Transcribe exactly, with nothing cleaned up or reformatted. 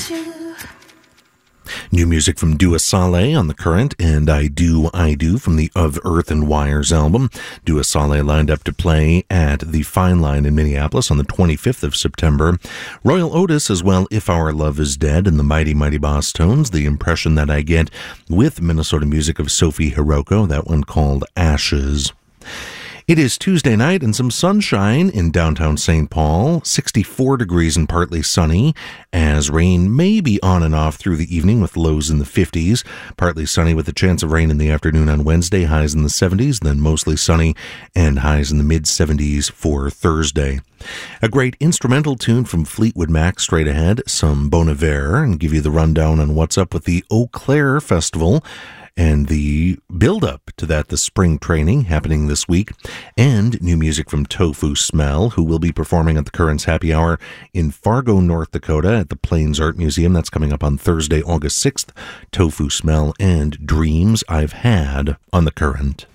New music from Dua Saleh on The Current, and I Do, I Do from the Of Earth and Wires album. Dua Saleh lined up to play at the Fine Line in Minneapolis on the twenty-fifth of September. Royal Otis as well, If Our Love Is Dead, and the Mighty Mighty Boss Tones, the impression that I get with Minnesota music of Sophie Hiroko, that one called Ashes. It is Tuesday night and some sunshine in downtown Saint Paul, sixty-four degrees and partly sunny, as rain may be on and off through the evening with lows in the fifties, partly sunny with a chance of rain in the afternoon on Wednesday, highs in the seventies, then mostly sunny and highs in the mid-seventies for Thursday. A great instrumental tune from Fleetwood Mac straight ahead, some Bon Iver, and give you the rundown on what's up with the Eau Claire Festival and the build-up to that, the spring training happening this week, and new music from Tofu Smell, who will be performing at the Current's Happy Hour in Fargo, North Dakota at the Plains Art Museum. That's coming up on Thursday, August sixth. Tofu Smell and Dreams I've Had on the Current.